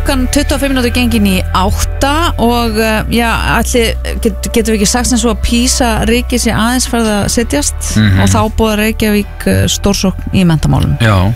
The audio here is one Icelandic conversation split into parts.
klukkan 25 minútur gengin í 8 og getum við ekki sagt sem svo að PISA ríki sé aðeins farið að setjast og þá búið Reykjavík stórsókn í menntamálum. Já,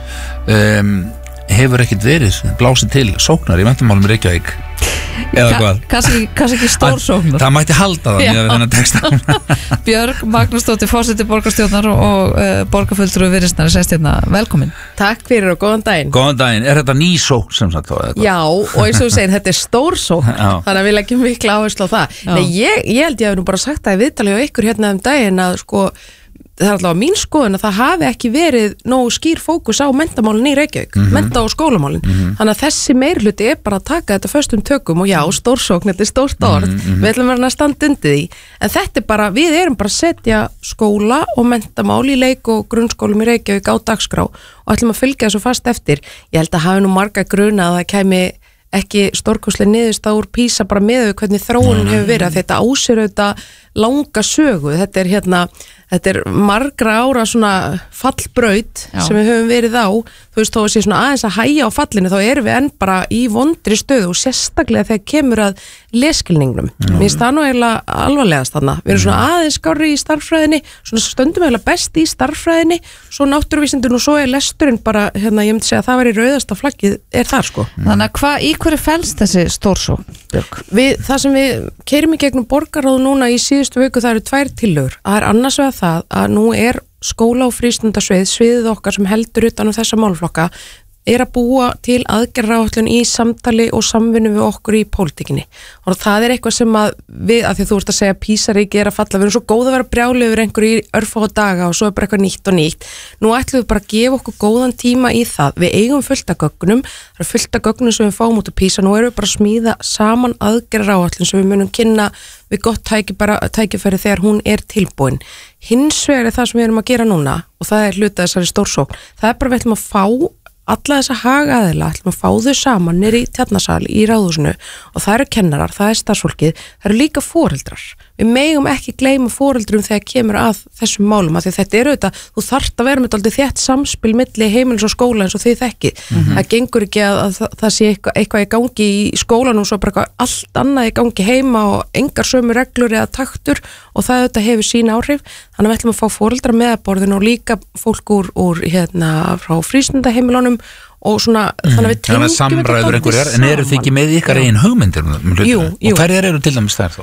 hefur ekkert verið blásið til sóknar í menntamálum í Reykjavík? Eða hvað? Kannski ekki stórsóknar. Það mætti halda það með þennan texta. Björg Magnúsdóttir, forseti borgarstjórnar og borgarfulltrúi Viðreisnar sest hérna, velkomin. Takk fyrir og góðan daginn. Góðan daginn, er þetta ný sókn sem sagt þá? Já, og eins og þú segir, þetta er stór sókn, þannig að við leggjum mikla áherslu á það. Nei, ég held ég hef nú bara sagt það í viðtali og ykkur hérna daginn að sko, það er alltaf mín skoðun að það hafi ekki verið nógu skýr fókus á menntamálin í Reykjavík, mennta- og skólamálin. Þannig að þessi meirhluti er bara að taka þetta föstum tökum og já, stórsókn, þetta er stórt orð, við ætlum að standa undir því. En þetta er bara, við erum bara að setja skóla og menntamál í leik- og grunnskólum í Reykjavík á dagskrá og ætlum að fylgja þessu fast eftir. Ég held að hafi nú marga gruna að það kæmi ekki stórkostlega niðurst úr PISA bara með hvernig þróunin hefur verið að þetta ásir auðvitað langa sögu, þetta er margra ára svona fallbraut sem við höfum verið á, þú veist, þó að sé svona aðeins að hægja á fallinu, þá erum við enn bara í vondri stöðu og sérstaklega þegar kemur að leskilningnum. Mér finnst það nú eiginlega alvarlegast þarna. Við erum svona aðeins skárri í starffræðinni, svona stöndum eiginlega best í starffræðinni, svo náttúruvísindin og svo er lesturinn bara, ég myndi segja að það var í rauðasta flaggið er þar sko. Þannig að í hverju felst þessi stórsókn, Björg? Það sem við keyrum í gegnum borgarráð núna í síðustu viku, það eru 2 tillögur. Það er annars vegar það að nú er skóla- og frístundasvið, sviðið okkar sem heldur utan þessa málflokka, er að búa til aðgerðaráætlun í samtali og samvinnu við okkur í pólitíkinni. Og það er eitthvað sem að við, að því að þú ert að segja PISA-ríki er að falla, við erum svo góð að vera brjáli yfir einhverju í örfáa daga og svo er bara eitthvað nýtt og nýtt. Nú ætlum við bara að gefa okkur góðan tíma í það. Við eigum fullt af gögnum, það er fullt af gögnum sem við fáum út af PISA, nú erum við bara að smíða saman aðgerðaráætlun sem við munum kynna við gott tækifæri þegar hún er tilbúin. Hins vegar er það sem við erum að gera núna og það er hluta þessari stórsókn. Það er bara við ætlum að fá alla þessa hagaðila, ætlum að fá þau saman niður í Tjarnarsal í Ráðhúsinu og það eru kennarar, það er starfsfólkið, það eru líka foreldrar. Við megum ekki gleyma foreldrum þegar kemur að þessum málum, af því þetta er auðvitað, þú þarft að vera með dálítið þétt samspil milli heimilis og skóla eins og þið þekkið. Það gengur ekki að það sé eitthvað í gangi í skólanum og svo bara allt annað í gangi heima og engar sömu reglur eða taktur og það auðvitað hefur sín áhrif. Þannig að við ætlum að fá foreldra með að borðinu og líka fólk úr frá frístundaheimilunum og svona, þannig að við tengjum samræður einhverjar, en eru þið ekki með ykkar eigin hugmyndir og hverjar eru til dæmis þær þá?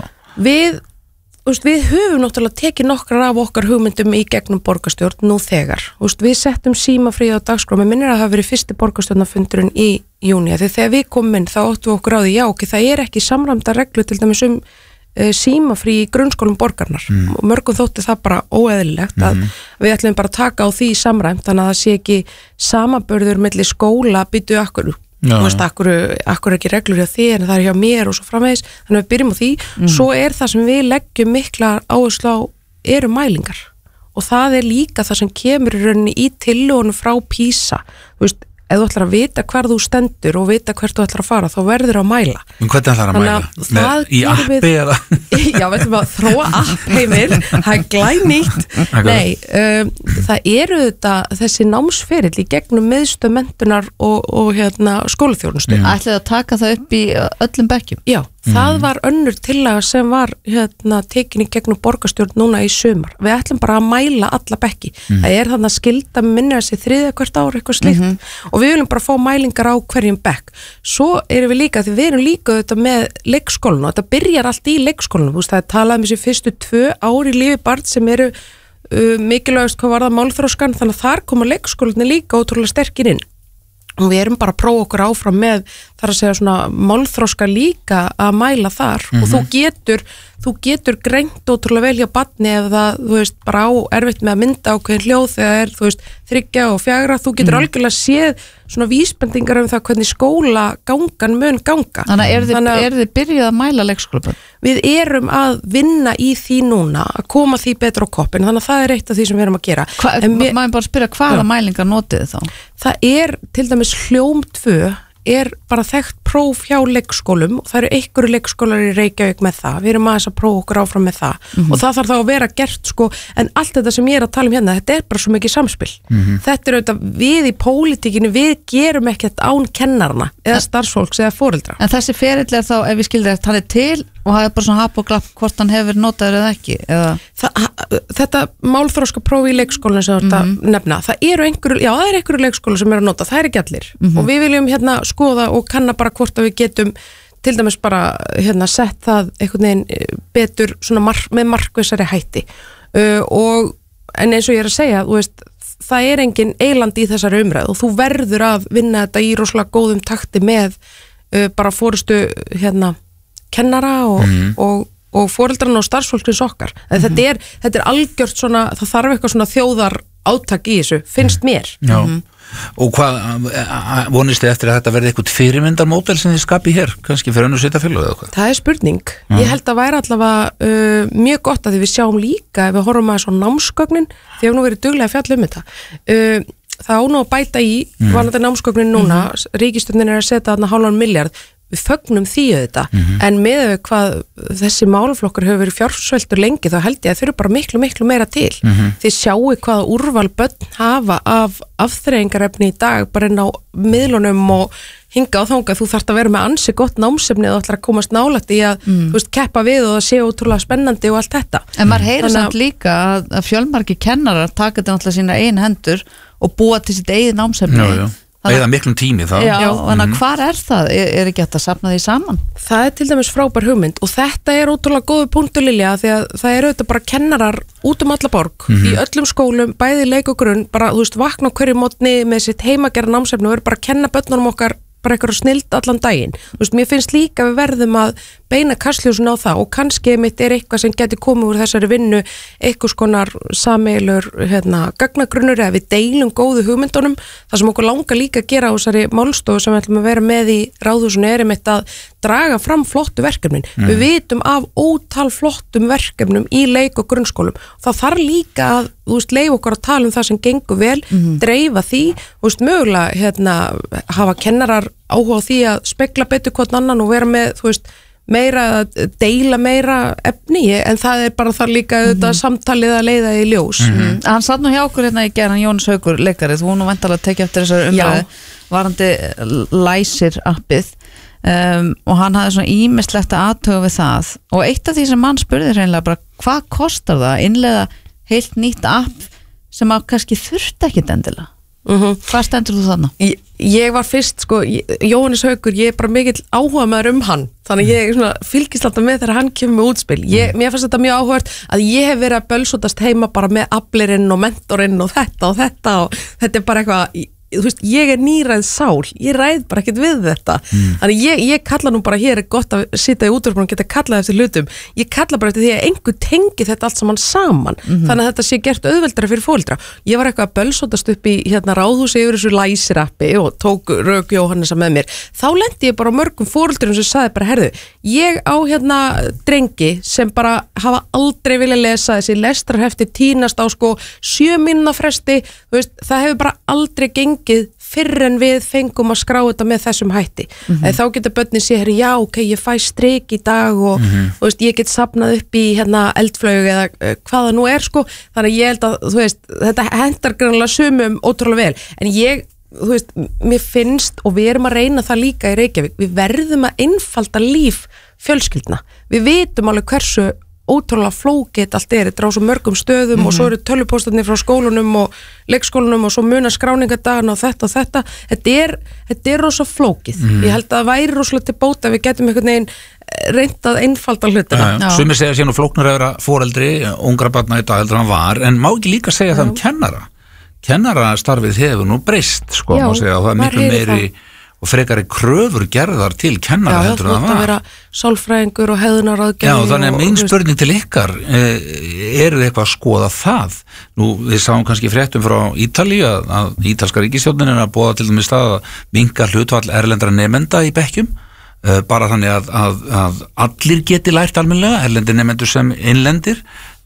Við höfum náttúrulega tekið nokkrar af okkar hugmyndum í gegnum borgarstjórn nú þegar. Við settum símafríð á dagskrá, mér minnir að það hafi verið fyrsti borgarstjórnarfundurinn í júní, þegar við komum inn þá áttum við okkur á því, það er ekki samræmda reglu til dæmis símafrí í grunnskólum borgarnar og mörgum þótti það bara óeðlilegt að við ætlum bara að taka á því samræmt, þannig að það sé ekki samanburður milli skóla býtu akkur ekki reglur hjá þér en það er hjá mér og svo framvegis, þannig að við byrjum á því. Svo er það sem við leggjum mikla áherslu á eru mælingar og það er líka það sem kemur í rauninni í tillögunum frá PISA. Þú veist, ef þú ætlar að vita hvar þú stendur og vita hvert þú ætlar að fara, þá verður að mæla. Hvernig ætlar að mæla? Í appi eða? Já, við ætlum að þróa app heimil, það er glænýtt. Nei, það eru þetta þessi námsferill í gegnum miðstöð menntunar og skólaþjónustu. Ætlið að taka það upp í öllum bekkjum? Já, það var önnur tillaga sem var tekin í gegnum borgarstjórn núna í sumar. Við ætlum bara að mæla alla bekki. Það er þannig að skilda minna þessi 3. hvert ár eitthvað slíkt og við viljum bara fá mælingar á hverjum bekk. Svo erum við líka, því við erum líka þetta með leikskólan og þetta byrjar allt í leikskólanum. Það er talað um þessi fyrstu 2 ár í lífi barn sem eru mikilvægast hvað varða málþróskan, þannig að þar koma leikskólanir líka ótrúlega sterkir inn. Og við erum bara að prófa okkur áfram með þar að segja svona málþróska líka að mæla þar og þú getur greint ótrúlega vel hjá barni ef það, þú veist, bara á erfitt með að mynda ákveðin hljóð þegar er, þú veist, 3 og 4, þú getur algjörlega séð svona vísbendingar það hvernig skóla gangan mun ganga. Þannig að eru þið byrjuð að mæla leikskólabörn? Við erum að vinna í því núna, að koma því betur á koppin, þannig að það er eitt af því sem við erum að gera. Maður bara spyrja hvaða mælingar notið þið þá? Það er til dæmis Hljóm 2 er bara þekkt próf hjá leikskólum og það eru einhverju leikskólar í Reykjavík með það, við erum aðeins að prófa okkur áfram með það og það þarf þá að vera gert sko, en allt þetta sem ég er að tala hérna, þetta bara svo mikið samspil. Þetta auðvitað, við í pólitíkinni, við gerum ekkert án kennarana eða starfsfólks eða foreldra. En þessi ferill þá, ef við skildir eftir, hann til og það bara svona hap og glapp hvort hann hefur notaður eða ekki eða? Þetta málþroska prófi í leikskólinu sem þetta nefna, það eru einhverju leikskóla sem eru að nota, það er ekki allir og við viljum hérna skoða og kanna bara hvort að við getum til dæmis bara hérna sett það einhvern veginn betur svona með markvissari hætti en eins og ég er að segja, þú veist, það er engin eilandi í þessari umræð og þú verður að vinna þetta í rosalega góðum takti með bara fórustu hérna kennara og foreldrarna og starfsfólksins okkar. Þetta er algjört svona, það þarf eitthvað svona þjóðar átak í þessu, finnst mér. Já, og hvað vonist þið eftir að þetta verði eitthvað fyrirmyndarmódel sem þið skapi hér, kannski fyrir önnur sveitarfélög eða hvað? Það er spurning. Ég held að væri allavega mjög gott að því við sjáum líka ef við horfum að svona námsgögnin, því hefur nú verið duglega að fjalla um þetta. Það á nú að bæta í varðandi námsgögnin núna, ríkisstjórnin er að setja þarna 0,5 milljarð. Við fögnum því auðvitað, en með hvað þessi málaflokkur hefur verið fjársveltur lengi, þá held ég að þau eru bara miklu meira til. Þið sjáu hvaða úrval börn hafa af afþreyingarefni í dag, bara inn á miðlunum og hinga og þangað, þú þarft að vera með ansi gott námsefni og ætlar að komast nálægt í að þú veist, keppa við og það sé ótrúlega spennandi og allt þetta. En maður heyrir samt líka að fjölmargir kennarar taka þetta náttúrulega sína eigin hendur og búa til sitt eigin námsefni. Eða miklum tími það. Já, þannig að hvar er það? Er ekki hægt að safna því saman? Það er til dæmis frábær hugmynd og þetta er ótrúlega góður punktur, Lilja, því að það eru auðvitað bara kennarar út alla borg, í öllum skólum, bæði leik og grunn, bara, þú veist, vakna á hverju mótni með sitt heimagerða námsefni og eru bara að kenna börnunum okkar bara eitthvað snild allan daginn. Þú veist, mér finnst líka að við verðum að beina kastljósun á það og kannski mitt er eitthvað sem getur komið úr þessari vinnu, eitthvað skonar sameilur gagnagrunnur eða við deilum góðu hugmyndunum. Það sem okkur langar líka að gera á þessari málstofu sem við ætlum að vera með í ráðhúsinu er einmitt að draga fram flottu verkefnin. Við vitum af ótal flottum verkefnum í leik og grunnskólum. Það þarf líka að, þú veist, leyfa okkur að tala um það sem gengur vel, dreifa því, þú veist, mögulega hafa kennarar áhuga á því að spegla betur hvort annan og vera með, þú veist, meira að deila meira efni, en það er bara þar líka auðvitað samtalið að leiða í ljós. Hann satt nú hjá okkur hérna í gerðan, Jónas Haukur leikari, þú nú væntanlega að tekja eftir þessar umræðu varandi læsir appið og hann hafði svona ýmislegt að athuga við það og eitt af því sem mann spurði hreinlega bara, hvað kostar það að innleiða heilt nýtt app sem að kannski þurfti ekkit endilega? Hvað stendur þú þarna? Ég var fyrst, sko, Jóhannes Haukur, ég er bara mikill áhugamaður hann, þannig ég svona fylgist alltaf með þegar hann kemur með útspil. Mér fannst þetta mjög áhugavert að ég hef verið að bölsótast heima bara með aflirinn og mentorinn og þetta og þetta er bara eitthvað, þú veist, ég er nýræð sál, ég ræð bara ekkert við þetta. Þannig ég kalla nú bara, hér er gott að sitja í útvarpinu og geta kallað eftir hlutum, ég kalla bara eftir því að einhver tengi þetta allt saman, þannig að þetta sé gert auðveldara fyrir foreldra. Ég var eitthvað að bölsótast upp í ráðhúsi yfir þessu læsirappi og tók Rök Jóhannesa með mér. Þá lendi ég bara á mörgum foreldrum sem sagði bara, herðu, ég á drengi sem bara hafa aldrei vilja lesa þessi lestrarhefti tínast á 7 mínútna fresti, þú veist, það hefur bara aldrei fyrr en við fengum að skrá þetta með þessum hætti. Þá getur börnin sér, já, ok, ég fæ strik í dag og þú veist, ég get safnað upp í eldflaug eða hvað það nú er, sko. Þannig að ég held að, þú veist, þetta hendar grannlega sumum ótrúlega vel. En þú veist, mér finnst, og við erum að reyna það líka í Reykjavík, við verðum að einfalda líf fjölskyldna. Við vitum alveg hversu ótrúlega flókið allt þetta á svo mörgum stöðum og svo eru tölvupóstarnir frá skólunum og leikskólunum og svo muna skráningadagana og þetta er rosa flókið. Ég held að það væri rosalega til bóta við getum einhvern veginn reynt að einfalda hlutina. Sumir segja síðan og flóknar að vera foreldri ungra barna í dag heldur hann var, en má ekki líka segja það kennarastarfið hefur nú breyst, sko, má segja, og það er miklu meiri og frekari kröfur gerðar til kennara heldur það var. Já, þú ætti að vera sálfræðingur og hegðunaraðgerð. Já, þannig að mín spurning til ykkar, eru þið eitthvað að skoða það? Nú, við sáum kannski fréttum frá Ítalíu að ítalska ríkisstjórnin er að boða til dæmis það að minnka hlutfall erlendra nemenda í bekkjum, bara þannig að allir geti lært almennilega, erlendir nemendur sem innlendir.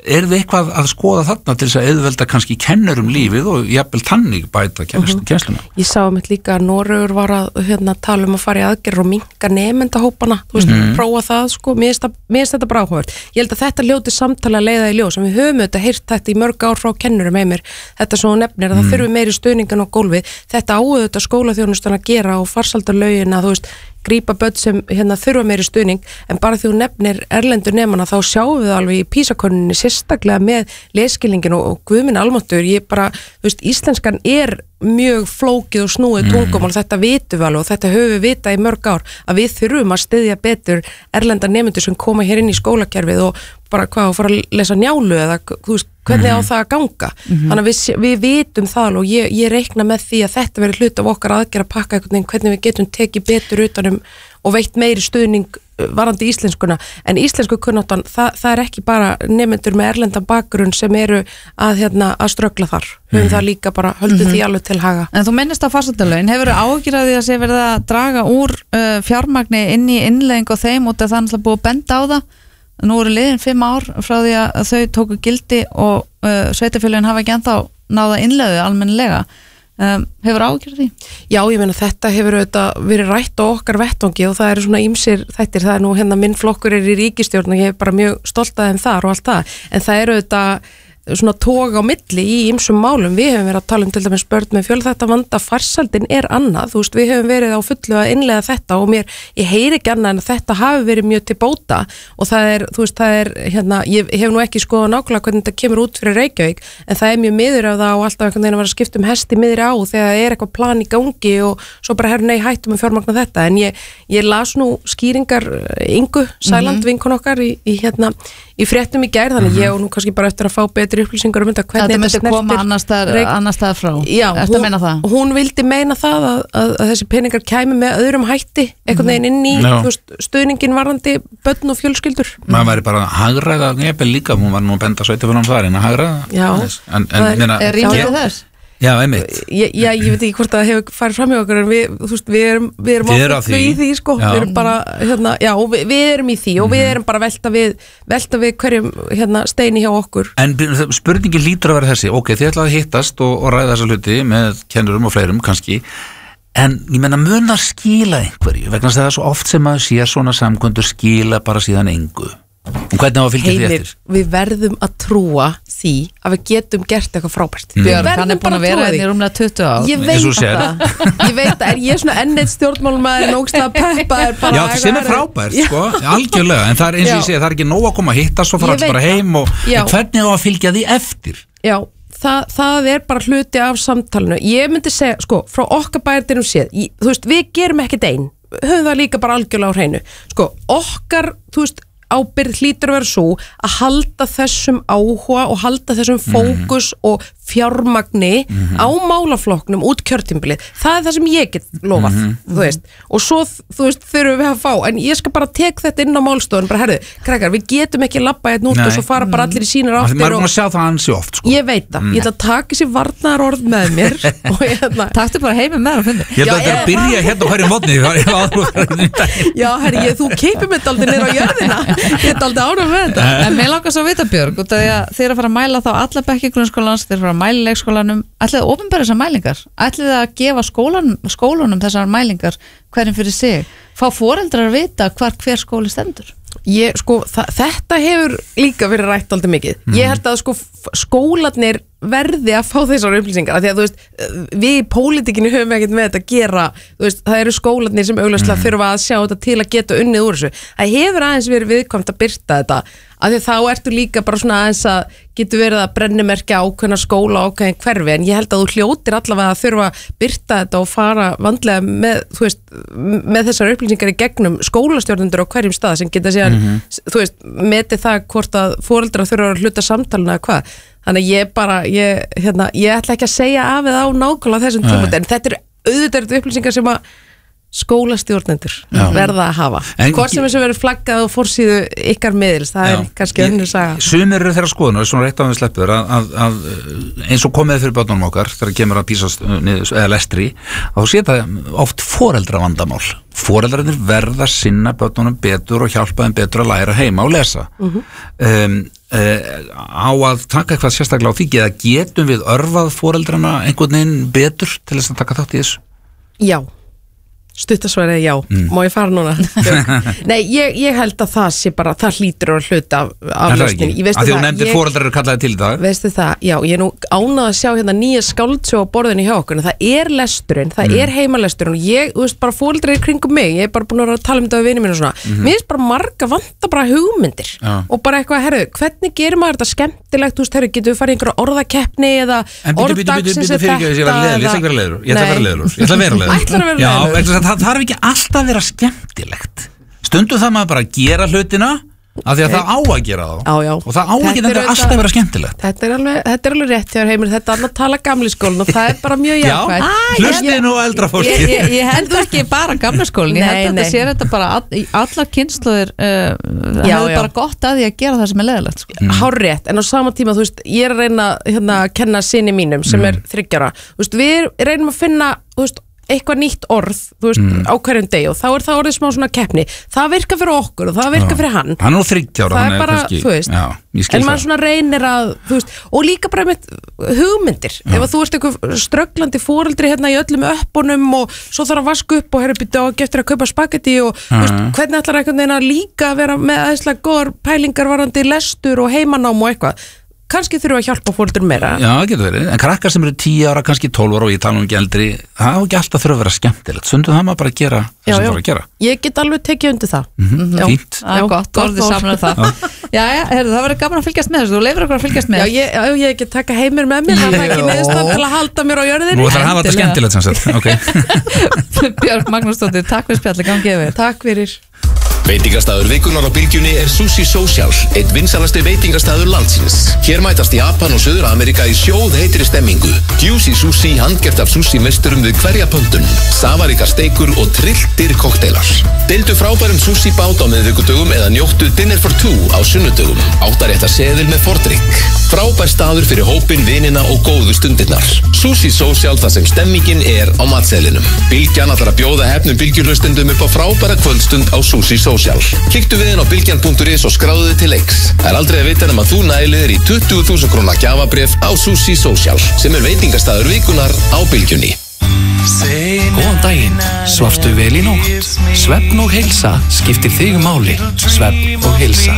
þið eitthvað að skoða þarna til þess að auðvelda kannski kennurum lífið og jafnvel þannig bæta kennsluna? Ég sá líka að Noregur var að tala að fara í aðgerð og minnka nemendahópana, prófa það, sko, mér finnst þetta bara áhugavert. Ég held að þetta ljóti samtala leiða í ljós, sem við höfum auðvitað heyrt þetta í mörg ár frá kennurum Heimir, þetta svo nefnir að það þurfi meiri stuðningan á gólfi, þetta auðvitað skólaþjónustan að gera og farsældarlögin að grípa börn sem þurfa meiri stuðning, en bara því þú nefnir erlendur nemana þá sjáum við alveg í PISA-könnuninni sérstaklega með leskilningin og guðminn almáttur, íslenskan er mjög flókið og snúið tungumál, þetta vitum við alveg og þetta höfum við vitað í mörg ár að við þurfum að styðja betur erlendar nemendur sem koma hér inn í skólakerfið og bara að fara að lesa Njálu eða hvernig á það að ganga þannig að við vitum það og ég reikna með því að þetta verður hlut af okkar aðgerð að pakka einhvern veginn hvernig við getum tekið betur utanum og veitt meiri stuðning varandi íslenskuna, en íslensku kunnáttan það er ekki bara nemendur með erlendan bakgrunn sem eru að ströggla þar, höfum það líka bara höldum því alveg til haga. En þú minnist á farsældarlögin, hefur áhyggjur af því að sé verið að draga úr fjármagni inn í innleiðing og þeim út af það er búið að benda á það. Nú eru liðin 5 ár frá því að þau tóku gildi og sveitarfélögin hafa ekki ennþá náða innleiðu almennilega. Hefur ágjörð því? Já, ég meina þetta hefur auðvitað verið rætt á okkar vettvangi og það eru svona ýmsir þættir, það er nú minn flokkur er í ríkisstjórn og ég er bara mjög stolt af þeim þar og allt það, en það eru auðvitað svona toga á milli í ýmsum málum. Við höfum verið að tala til dæmis börn með fjölþættavanda, farsældin er annað, við höfum verið á fullu að innleiða þetta og ég heyri ekki annað en að þetta hafi verið mjög til bóta og það er ég hef nú ekki skoðað nákvæmlega hvernig þetta kemur út fyrir Reykjavík, en það er mjög miður af það og alltaf einhvern veginn að vera að skipta hesti miðri á þegar það er eitthvað plan í gangi og svo bara nei, hættum að fjármagna þetta, en ég las nú skýringar Ingu Sæland vinkon okkar í fréttum í gær, þannig ég og nú kannski bara eftir að fá betri upplýsingar þetta hvernig þetta snertir. Þetta myndi koma annar stað frá. Já, hún vildi meina það að þessi peningar kæmi með öðrum hætti, einhvern veginn inn í stuðningin varðandi börn og fjölskyldur. Maður væri bara að hagræða jafnvel líka, hún var nú að benda sveitarfélögum þar en að hagræða. Já, er rýmið þess? Já, einmitt. Ég veit ekki hvort það hefur farið fram hjá okkur, en við erum áfram í því, sko. Við erum bara, við erum í því og við erum bara velta við hverjum steini hjá okkur. En spurningin lítur að vera þessi, ok, þið ætlaði að hittast og ræða þessa hluti með kennurum og fleirum kannski, en ég menna munar skila einhverju, vegna það er svo oft sem maður sér svona samkvöndur skila bara síðan engu. Og hvernig á að fylgja því eftir? Við verðum að trúa því að við getum gert eitthvað frábært. Björn, hann er búin að vera í rúmlega 20 ár. Ég veit það, er ég svona enneitt stjórnmálmaður nógslega peppaður bara. Já, það sem er frábært, sko, algjörlega, en það er eins og ég segi, það er ekki nóg að koma að hitta svo fara alls bara heim og hvernig á að fylgja því eftir? Já, það er bara hluti af samtalenu. Ég myndi segja, sko, frá okkar bæjardyrum séð, við gerum ekkert einn, höfum það líka bara algjörlega á hreinu. Sko, okkar, ábyrgð hlýtur að vera svo að halda þessum áhuga og halda þessum fókus og fjármagni á málaflokknum út kjörtímabilið. Það er það sem ég get lofað, og svo, þurfum við að fá, en ég skal bara tek þetta inn á málstofun, bara herðu, krakkar, við getum ekki labba hérna út og svo fara bara allir í sínar áttir. Maður er búin að sjá það ansi oft, sko. Ég veit það, ég ætla að taka sér varnaðarorð með mér og taktu bara heim með og fundi. Ég ætla að byrja hérna á hverju mótni. Já, herri, þú keipir mig aldrei niður á jörðina. Ég er aldrei ánum með þetta. En mér langar svo að vita, Björg, út af því að þið eru að fara að mæla þá alla bekki grunnskólans, þið eru að fara að mæla leikskólanum, ætlið að opinbera þessar mælingar, ætlið að gefa skólunum þessar mælingar hverjum fyrir sig, fá foreldrar að vita hver skóli stendur. Þetta hefur líka verið rætt aldrei mikið. Ég held að skólarnir verði að fá þessar upplýsingar, af því að við í pólitíkinni höfum ekkert með þetta að gera, það eru skólarnir sem augljóslega þurfa að sjá þetta til að geta unnið úr þessu. Það hefur aðeins verið viðkvæmt að birta þetta, af því að þá ertu líka bara svona aðeins að getur verið að brennimerkja ákveðna skóla og ákveðin hverfi, en ég held að þú hljótir allavega að þurfa að birta þetta og fara vandlega með þessar upplýsingar í gegnum skólastjórnendur á hverjum stað sem geta síðan, metið það hvort að foreldrar þurfa að hluta samtalena eða hvað. Þannig ég ætla ekki að segja af eða á nákvæmlega þessum tíma, en þetta eru auðvitað upplýsingar sem að skólastjórnendur verða að hafa hvort sem þessu verður flaggað og fórsíðu ykkar miðils, það er kannski önnur saga. Sumir eru þeirra skoðunar, svona rétt á við sleppur að eins og komið fyrir börnunum okkar þegar kemur að písast eða lestri, þá sé það oft foreldra vandamál. Foreldrarnir verða sinna börnunum betur og hjálpa þeim betur að læra heima og lesa. Á að taka eitthvað sérstaklega á því, eða getum við örfað foreldrana einhvern veginn betur til þess að taka þátt í þessu? Já. Stuttasvarið já, má ég fara núna? Nei, ég held að það sé bara, það hlýtur að hluta af lausninni. Að því hún nefndir foreldrar eru kallaði til það. Veistu það, já, ég er nú ánað að sjá hérna nýja skáldsögu á borðinu hjá okkur, það er lesturinn, það er heimalesturinn og ég, þú veist, bara foreldrar er kringum mig, ég er bara búin að tala um þetta við vinið mínu og svona, mér finnst bara marga vanta bara hugmyndir og bara eitthvað, herru, hvernig gerir maður þetta skemmtilegt, þú veist, herru, getum við farið einhverja orðakeppni eða orðdagsins það þarf ekki alltaf að vera skemmtilegt. Stundum það maður bara að gera hlutina af því að það á að gera þá. Og það á ekki alltaf að vera skemmtilegt. Þetta er alveg rétt hjá Heimir, þetta er að tala gamli skólinn og það er bara mjög jákvætt. Hlustið nú eldra fólki. Ég held ekki bara gamli skólinn, ég held að þetta sé þetta bara allar kynslóðir hefur bara gott að því að gera það sem er leiðilegt. Hárrétt, en á sama tíma, þú veist, ég er að reyna að kenna syni mínum sem er 3 ára. Þú veist, við reynum að finna, þú veist, eitthvað nýtt orð, þú veist, á hverjum degi og þá er það orðið smá svona keppni, það virkar fyrir okkur og það virkar fyrir hann er nú 3 ára, það er bara, þú veist en maður svona reynir að, þú veist og líka bara með hugmyndir ef að þú ert eitthvað strögglandi foreldri hérna í öllum öppunum og svo þarf að vaska upp og herra bytta og geftir að kaupa spagetti og þú veist, hvernig ætlar einhvern veginn að líka vera með aðeinslega góðar pælingar varandi lestur og heimanám og eitthvað kannski þurfa að hjálpa fólkur meira. Já, það getur verið, en krakkar sem eru 10 ára, kannski 12 ára og ég tala ekki eldri, það á ekki alltaf þurfa að vera skemmtilegt, stundum það maður bara að gera það sem þarf að gera. Ég get alveg tekið undir það. Fínt. Það er gott, orðið samlega það. Já, það verður gaman að fylgjast með þessu, þú leifir okkur að fylgjast með. Já, ég get taka Heimir með mér, það er ekki neðstönd til að halda mér á jörðinni. Nú ætlar að hafa þetta skemmtilegt sem sagt, ok. Björg Magnúsdóttir, takk fyrir spjalli, gangi yfir. Takk fyrir. Veitingastaður vikunnar á Bylgjunni er Sushi Social, einn vinsalasti veitingastaður landsins. Hér mætast Japan og Suður-Ameríka í sjóð heitri stemmingu. Juicy sushi, handgert af sushi-meisturum við hverja pöntun, safaríkar steikur og trilltir kokteilar. Deildu frábærum sushi-bát á miðvikudögum eða njóttu dinner for two á sunnudögum. Áttarétta seðil með fordrykk. Frábær staður fyrir hópin, vinina og góðu stundirnar. Sushi Social, þar sem stemmingin er á matseðlinum. Bylgjan ætlar að bjóða hefnum bylgjulustundum upp á frábæra kvöldstund á Sushi Social. Kíktu við inn á bylgjan.is og skráðu þig til leiks. Það er aldrei að vita nema þú nælir í 20.000 króna gjafabréf á Sushi Social, sem er veitingastaður vikunnar á Bylgjunni. Góðan daginn, svafstu vel í nótt? Svefn og heilsa skiptir þig máli. Svefn og heilsa.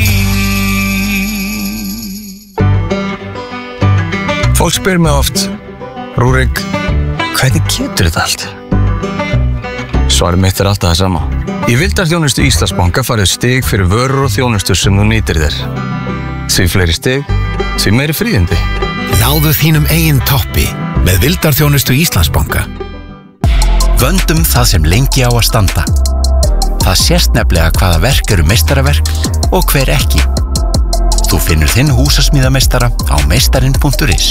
Fólk spyr mig oft, Rúrik, hvernig getur þetta allt? Svarið mitt er alltaf það sama. Í Vildarþjónustu Íslandsbanka farið stig fyrir vörur og þjónustu sem þú nýtir þér. Því fleiri stig, því meiri fríðindi. Náðu þínum eigin toppi með Vildarþjónustu Íslandsbanka. Vöndum það sem lengi á að standa. Það sést nefnilega hvaða verk eru meistaraverk og hver ekki. Þú finnur þinn húsasmíðameistara á meistarin.is.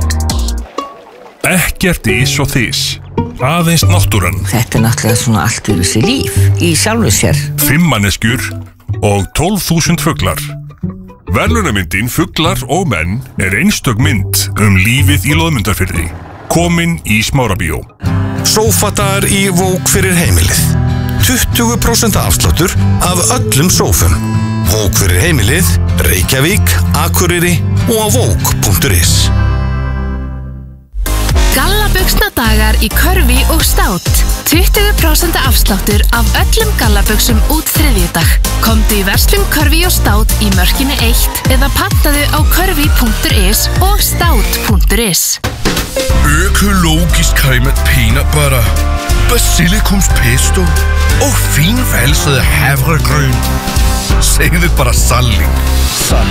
Ekkert ís og þís. Aðeins náttúran. Þetta er náttúrulega svona allt yfir sig líf í sjálfu sér. 5 manneskjur og 12.000 fuglar. Verðlaunamyndin Fuglar og menn er einstök mynd lífið í Loðmundarfirði. Komin í Smárabíó. Sófadagar í Vók fyrir heimilið. 20% afsláttur af öllum sófum. Vók fyrir heimilið, Reykjavík, Akureyri og á vók.is. Gallabuxnadagar í Körfi og Stát. 20% afsláttur af öllum gallabuxum út þriðjudag. Komdu í verslun Körfi og Stát í Mörkinni 1 eða pantaðu á körfi.is og stát.is. Økologisk cremet peanut butter, basilikumspesto og finvalsede havregryn. Segðu bara salling.